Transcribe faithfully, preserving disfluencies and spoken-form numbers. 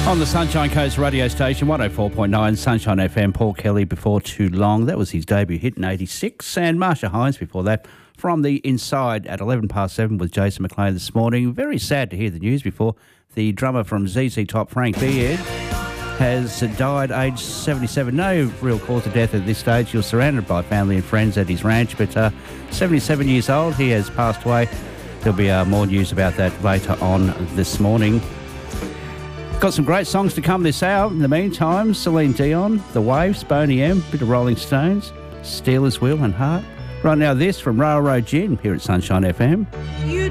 On the Sunshine Coast radio station, one oh four point nine Sunshine F M, Paul Kelly before too long. That was his debut hit in eighty-six. And Marsha Hines before that from the Inside at eleven past seven with Jason McLean this morning. Very sad to hear the news before. The drummer from Z Z Top, Frank Beard, has died aged seventy-seven. No real cause of death at this stage. He was surrounded by family and friends at his ranch, but uh, seventy-seven years old, he has passed away. There'll be uh, more news about that later on this morning. Got some great songs to come this hour. In the meantime, Celine Dion, The Waves, Boney M, bit of Rolling Stones, Steelers Wheel and Heart. Right now this from Railroad Gin here at Sunshine F M. You